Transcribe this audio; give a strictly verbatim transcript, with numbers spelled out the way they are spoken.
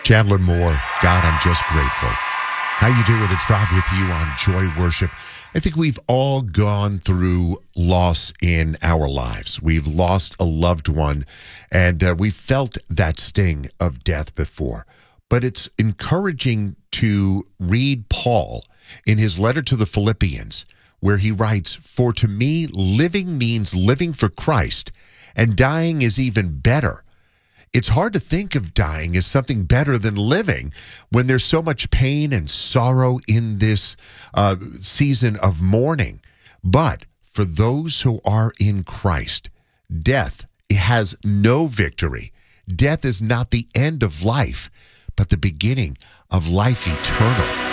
Chandler Moore, God, I'm just grateful. How you doing? It's Rob with you on Joy Worship. I think we've all gone through loss in our lives. We've lost a loved one, and uh, we felt that sting of death before. But it's encouraging to read Paul in his letter to the Philippians, where he writes, "For to me, living means living for Christ, and dying is even better." It's hard to think of dying as something better than living when there's so much pain and sorrow in this uh, season of mourning. But for those who are in Christ, death has no victory. Death is not the end of life, but the beginning of life eternal.